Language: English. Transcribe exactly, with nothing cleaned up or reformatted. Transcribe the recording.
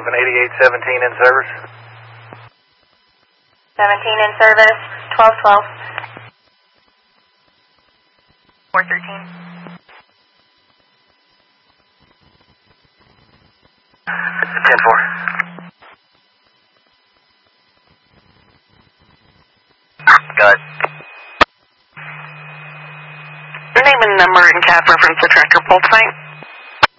and eighty-eight seventeen in service. seventeen in service, twelve twelve. four thirteen. ten four. Got it. Your name and number and cab reference the tracker pull tonight.